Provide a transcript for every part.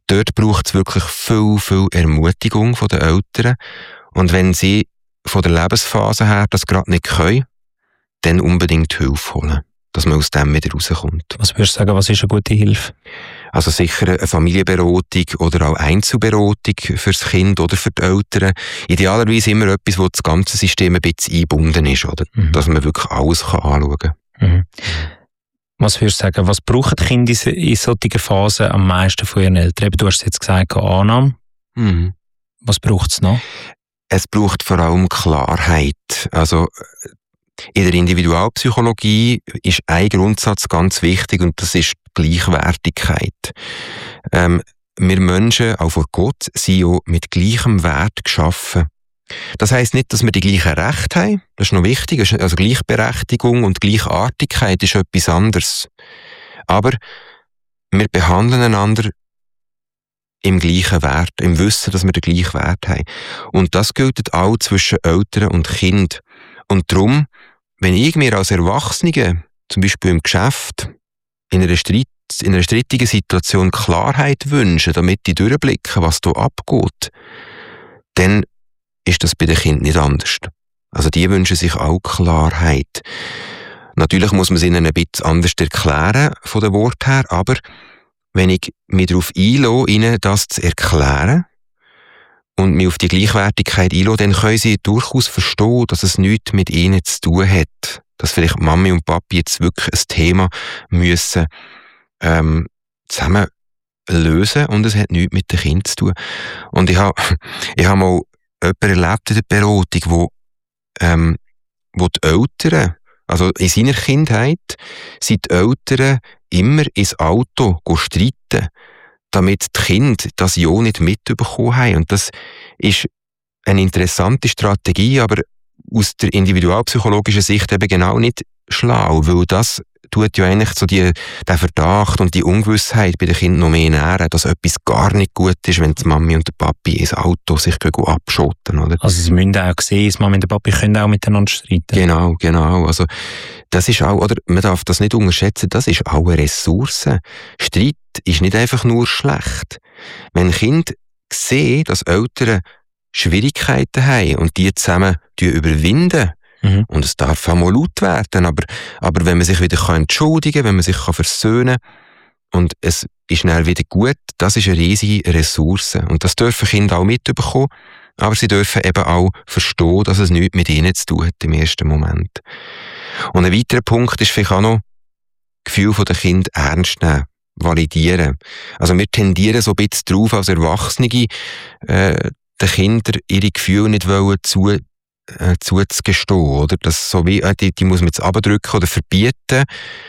dort braucht es wirklich viel, viel Ermutigung von den Eltern. Und wenn sie von der Lebensphase her das gerade nicht können, dann unbedingt Hilfe holen, dass man aus dem wieder rauskommt. Was würdest du sagen, was ist eine gute Hilfe? Also sicher eine Familienberatung oder auch Einzelberatung fürs Kind oder für die Eltern. Idealerweise immer etwas, wo das ganze System ein bisschen eingebunden ist, oder? Dass man wirklich alles anschauen kann. Mhm. Was würdest du sagen, was brauchen die Kinder in solchen Phasen am meisten von ihren Eltern? Du hast jetzt gesagt, Annahme. Mhm. Was braucht es noch? Es braucht vor allem Klarheit. Also in der Individualpsychologie ist ein Grundsatz ganz wichtig und das ist die Gleichwertigkeit. Wir Menschen, auch vor Gott, sind ja mit gleichem Wert geschaffen. Das heisst nicht, dass wir die gleichen Rechte haben. Das ist noch wichtig. Also Gleichberechtigung und Gleichartigkeit ist etwas anderes. Aber wir behandeln einander im gleichen Wert, im Wissen, dass wir den gleichen Wert haben. Und das gilt auch zwischen Eltern und Kind. Und darum, wenn ich mir als Erwachsene, zum Beispiel im Geschäft, in einer strittigen Situation Klarheit wünsche, damit ich durchblicke, was da abgeht, dann ist das bei den Kindern nicht anders. Also die wünschen sich auch Klarheit. Natürlich muss man es ihnen ein bisschen anders erklären, von den Worten her, aber wenn ich mich darauf einlasse, ihnen das zu erklären und mich auf die Gleichwertigkeit einlasse, dann können sie durchaus verstehen, dass es nichts mit ihnen zu tun hat. Dass vielleicht Mami und Papi jetzt wirklich ein Thema müssen zusammen lösen und es hat nichts mit den Kindern zu tun. Und ich habe mal jemanden erlebt in der Beratung, wo die Eltern, also in seiner Kindheit, sind die Eltern immer ins Auto streiten, damit die Kinder das ja nicht mitbekommen haben. Und das ist eine interessante Strategie, aber aus der individualpsychologischen Sicht eben genau nicht schlau, weil das tut ja eigentlich so den Verdacht und die Ungewissheit bei den Kindern noch mehr nähren, dass etwas gar nicht gut ist, wenn die Mami und der Papi ins Auto sich abschotten, oder? Also sie müssen auch sehen, die Mami und der Papi können auch miteinander streiten. Genau. Also das ist auch, oder man darf das nicht unterschätzen, das ist auch eine Ressource. Streit ist nicht einfach nur schlecht. Wenn Kinder sehen, dass Eltern Schwierigkeiten haben und die zusammen überwinden, und es darf auch mal laut werden, aber wenn man sich wieder entschuldigen kann, wenn man sich versöhnen kann und es ist dann wieder gut, das ist eine riesige Ressource. Und das dürfen Kinder auch mitbekommen, aber sie dürfen eben auch verstehen, dass es nichts mit ihnen zu tun hat im ersten Moment. Und ein weiterer Punkt ist vielleicht auch noch, Gefühl der Kinder ernst nehmen, validieren. Also wir tendieren so ein bisschen drauf, als Erwachsene, den Kindern ihre Gefühle nicht zuzugestehen, oder? Das so wie, die muss man jetzt abdrücken oder verbieten.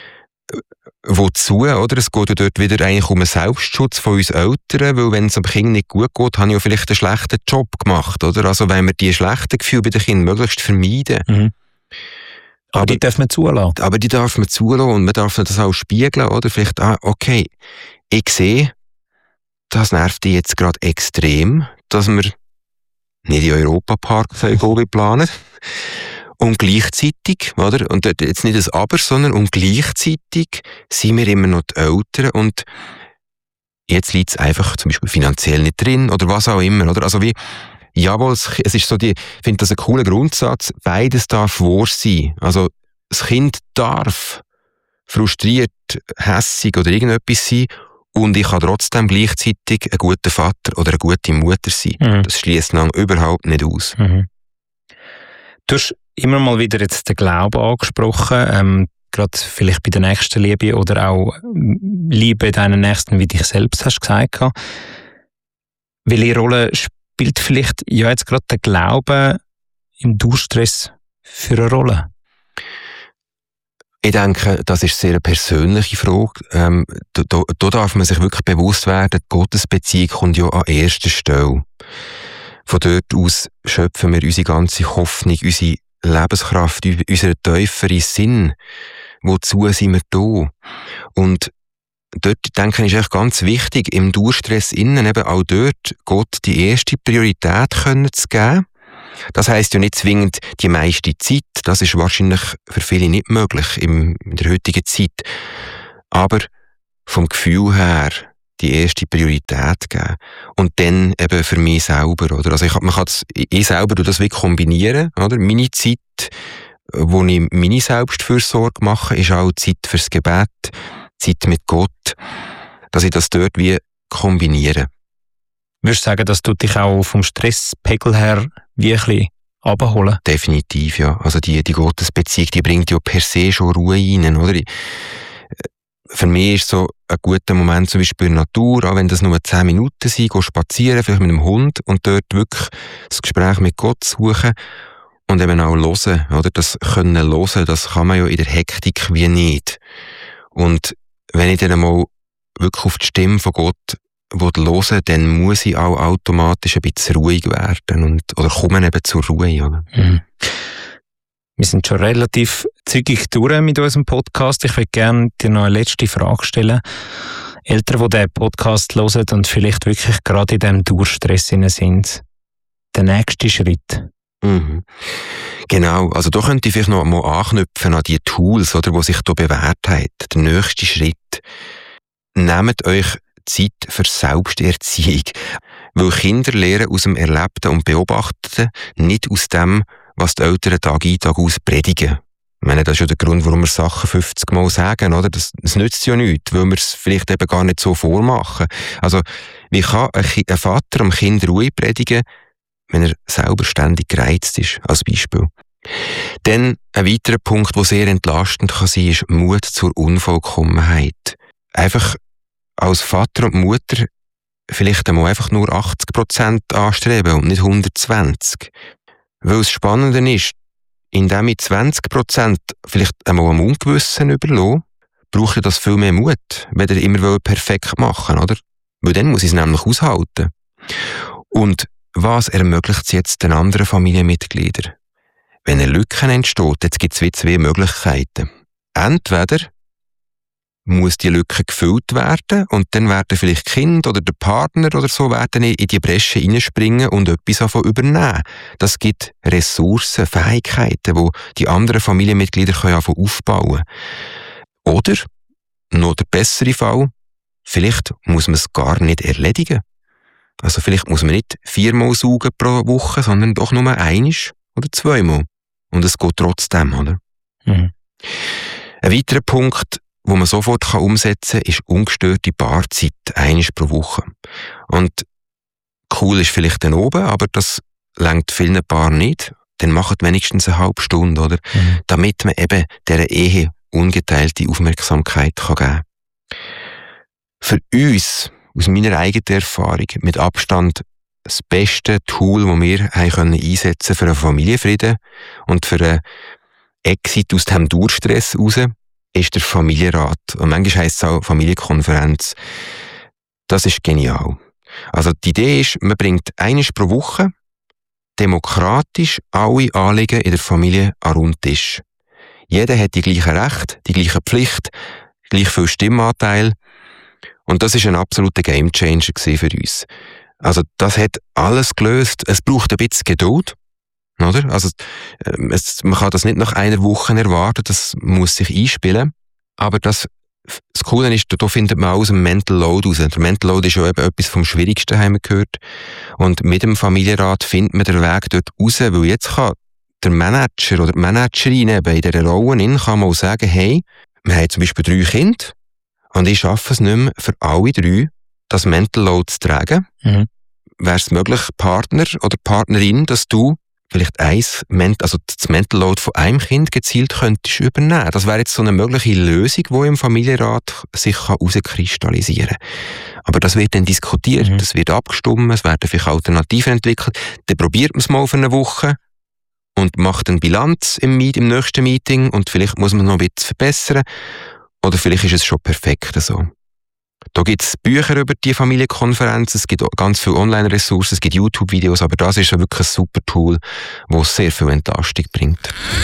Wozu, oder? Es geht ja dort wieder eigentlich um einen Selbstschutz von uns Eltern, weil wenn es dem Kind nicht gut geht, habe ich ja vielleicht einen schlechten Job gemacht, oder? Also wenn wir die schlechten Gefühle bei den Kindern möglichst vermeiden. Aber die darf man zulassen. Aber die darf man zulassen und man darf das auch spiegeln, oder? Vielleicht, okay, ich sehe, das nervt dich jetzt gerade extrem, dass wir nicht in den Europapark planen. Und gleichzeitig, oder? Und jetzt nicht ein Aber, sondern und gleichzeitig sind wir immer noch die Eltern und jetzt liegt es einfach zum Beispiel finanziell nicht drin oder was auch immer, oder? Also wie, jawohl, es ist so ich finde das ein cooler Grundsatz, beides darf wahr sein. Also das Kind darf frustriert, hässig oder irgendetwas sein und ich kann trotzdem gleichzeitig ein guter Vater oder eine gute Mutter sein. Das schließt lang überhaupt nicht aus. Du hast immer mal wieder jetzt den Glauben angesprochen, gerade vielleicht bei der nächsten Liebe oder auch Liebe deinen Nächsten wie dich selbst, hast du gesagt. Welche Rolle spielt vielleicht jetzt gerade der Glaube im Dauerstress für eine Rolle? Ich denke, das ist sehr eine persönliche Frage. Da darf man sich wirklich bewusst werden, die Gottesbeziehung kommt ja an erster Stelle. Von dort aus schöpfen wir unsere ganze Hoffnung, unsere Lebenskraft, unseren tieferen Sinn. Wozu sind wir da? Und dort, denke ich, ist echt ganz wichtig, im Dauerstress innen eben auch dort Gott die erste Priorität zu geben. Das heisst ja nicht zwingend die meiste Zeit. Das ist wahrscheinlich für viele nicht möglich in der heutigen Zeit. Aber vom Gefühl her die erste Priorität geben. Und dann eben für mich selber, oder? Also ich selber tue das wirklich kombinieren, oder? Meine Zeit, wo ich meine Selbstfürsorge mache, ist auch Zeit fürs Gebet, Zeit mit Gott, dass ich das dort wie kombiniere. Würdest du sagen, dass du dich auch vom Stresspegel her wie ein bisschen runterholen? Definitiv, ja. Also die Gottesbeziehung, die bringt ja per se schon Ruhe rein, oder? Für mich ist so ein guter Moment zum Beispiel in der Natur, auch wenn das nur 10 Minuten sind, gehen spazieren, vielleicht mit einem Hund und dort wirklich das Gespräch mit Gott suchen und eben auch hören, oder? Das können hören, das kann man ja in der Hektik wie nicht. Und wenn ich dann einmal wirklich auf die Stimme von Gott hören, dann muss ich auch automatisch ein bisschen ruhig werden oder komme eben zur Ruhe, oder? Mhm. Wir sind schon relativ zügig durch mit unserem Podcast. Ich würde gerne dir noch eine letzte Frage stellen. Eltern, die diesen Podcast hören und vielleicht wirklich gerade in diesem Durchstress sind, der nächste Schritt. Mhm. Genau, also da könnte ich vielleicht noch mal anknüpfen an die Tools, oder, die sich da bewährt haben. Der nächste Schritt. Nehmt euch Zeit für Selbsterziehung. Weil Kinder lernen aus dem Erlebten und Beobachteten, nicht aus dem, was die Eltern Tag ein, Tag aus predigen. Ich meine, das ist ja der Grund, warum wir Sachen 50 Mal sagen, oder? Das nützt ja nichts, weil wir es vielleicht eben gar nicht so vormachen. Also, wie kann ein Vater einem Kind Ruhe predigen, wenn er selber ständig gereizt ist, als Beispiel? Dann ein weiterer Punkt, der sehr entlastend kann sein, ist Mut zur Unvollkommenheit. Einfach als Vater und Mutter vielleicht einmal einfach nur 80% anstreben und nicht 120%. Weil das Spannende ist, indem ich 20% vielleicht einmal am Ungewissen überlasse, brauche ich das viel mehr Mut, wenn ich immer perfekt machen will, oder? Weil dann muss ich es nämlich aushalten. Und was ermöglicht es jetzt den anderen Familienmitgliedern? Wenn eine Lücke entsteht, jetzt gibt es wie 2 Möglichkeiten. Entweder muss die Lücke gefüllt werden und dann werden vielleicht Kind oder der Partner oder so werden in die Bresche reinspringen und etwas davon übernehmen. Das gibt Ressourcen, Fähigkeiten, die die anderen Familienmitglieder aufbauen können. Oder, noch der bessere Fall, vielleicht muss man es gar nicht erledigen. Also vielleicht muss man nicht 4-mal saugen pro Woche, sondern doch nur 1 oder 2-mal. Und es geht trotzdem, oder? Mhm. Ein weiterer Punkt, wo man sofort umsetzen kann, ist ungestörte Paarzeit, 1 pro Woche. Und cool ist vielleicht dann oben, aber das reicht vielen Paaren nicht. Dann macht wenigstens eine halbe Stunde, oder? Mhm. Damit man eben dieser Ehe ungeteilte Aufmerksamkeit geben kann. Für uns, aus meiner eigenen Erfahrung, mit Abstand das beste Tool, das wir einsetzen können für einen Familienfrieden und für einen Exit aus dem Durchstress raus, ist der Familienrat. Und manchmal heisst es auch Familienkonferenz. Das ist genial. Also die Idee ist, man bringt 1 pro Woche demokratisch alle Anliegen in der Familie an den runden Tisch. Jeder hat die gleichen Rechte, die gleiche Pflicht, gleich viel Stimmanteil. Und das ist ein absoluter Gamechanger für uns. Also das hat alles gelöst. Es braucht ein bisschen Geduld. Oder? Also, man kann das nicht nach einer Woche erwarten, das muss sich einspielen. Aber das Coole ist, da findet man aus dem Mental Load raus. Der Mental Load ist ja eben etwas vom Schwierigsten, haben wir gehört. Und mit dem Familienrat findet man den Weg dort raus, weil jetzt kann der Manager oder die Managerin eben in dieser Rolle kann mal sagen, hey, wir haben zum Beispiel 3 Kinder und ich schaffe es nicht mehr für alle 3, das Mental Load zu tragen. Mhm. Wäre es möglich, Partner oder Partnerin, dass du vielleicht das Mental Load von einem Kind gezielt könntest übernehmen. Das wäre jetzt so eine mögliche Lösung, die im Familienrat sich herauskristallisieren kann. Aber das wird dann diskutiert, das wird abgestimmt, es werden vielleicht Alternativen entwickelt. Dann probiert man es mal für eine Woche und macht eine Bilanz im nächsten Meeting und vielleicht muss man noch ein bisschen verbessern oder vielleicht ist es schon perfekt so. Da gibt es Bücher über die Familienkonferenz, es gibt ganz viele Online-Ressourcen, es gibt YouTube-Videos, aber das ist wirklich ein super Tool, das sehr viel Entlastung bringt.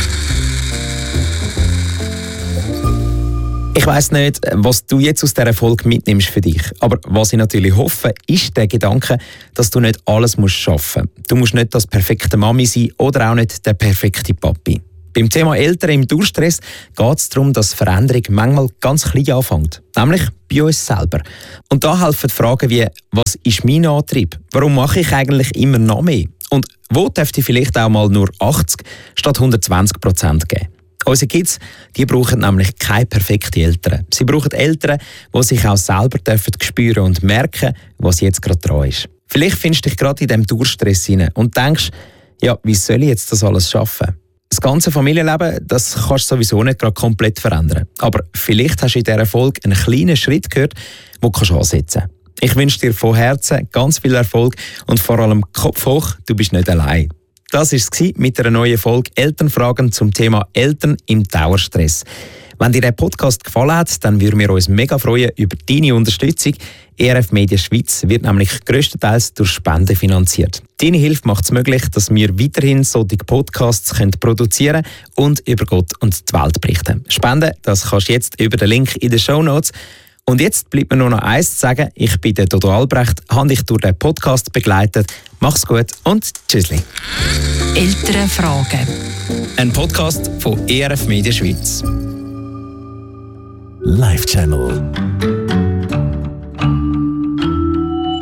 Ich weiss nicht, was du jetzt aus dieser Folge mitnimmst für dich. Aber was ich natürlich hoffe, ist der Gedanke, dass du nicht alles schaffen musst. Du musst nicht das perfekte Mami sein oder auch nicht der perfekte Papi. Beim Thema Eltern im Dauerstress geht es darum, dass Veränderung manchmal ganz klein anfängt. Nämlich bei uns selber. Und da helfen Fragen wie, was ist mein Antrieb? Warum mache ich eigentlich immer noch mehr? Und wo dürfte ich vielleicht auch mal nur 80 statt 120% geben? Unsere Kids, die brauchen nämlich keine perfekten Eltern. Sie brauchen Eltern, die sich auch selber spüren und merken, was jetzt gerade dran ist. Vielleicht findest du dich gerade in diesem Dauerstress hinein und denkst, ja, wie soll ich jetzt das alles schaffen? Das ganze Familienleben, das kannst du sowieso nicht gerade komplett verändern. Aber vielleicht hast du in dieser Folge einen kleinen Schritt gehört, den du ansetzen kannst. Ich wünsche dir von Herzen ganz viel Erfolg und vor allem Kopf hoch, du bist nicht allein. Das war es mit einer neuen Folge Elternfragen zum Thema Eltern im Dauerstress. Wenn dir der Podcast gefallen hat, dann würden wir uns mega freuen über deine Unterstützung. ERF Media Schweiz wird nämlich grösstenteils durch Spenden finanziert. Deine Hilfe macht es möglich, dass wir weiterhin solche Podcasts produzieren und über Gott und die Welt berichten. Spenden, das kannst du jetzt über den Link in den Shownotes. Und jetzt bleibt mir nur noch eins zu sagen. Ich bin der Dodo Albrecht, habe dich durch den Podcast begleitet. Mach's gut und tschüssli. Elternfragen. Ein Podcast von ERF Media Schweiz. Live Channel.